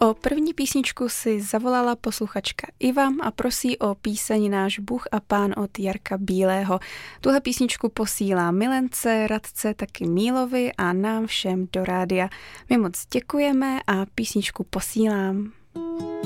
O první písničku si zavolala posluchačka Iva a prosí o píseň Náš Bůh a Pán od Jarka Bílého. Tuhle písničku posílá Milence, Radce, taky Mílovi a nám všem do rádia. My moc děkujeme a písničku posílám.